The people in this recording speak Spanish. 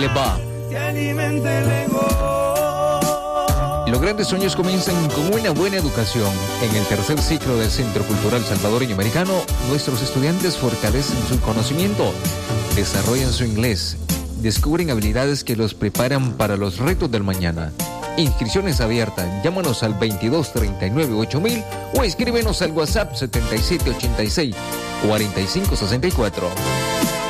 le va? Los grandes sueños comienzan con una buena educación. En el tercer ciclo del Centro Cultural Salvadoreño Americano, nuestros estudiantes fortalecen su conocimiento, desarrollan su inglés, descubren habilidades que los preparan para los retos del mañana. Inscripciones abiertas. Llámanos al 2239-8000 o escríbenos al WhatsApp 7786-4564.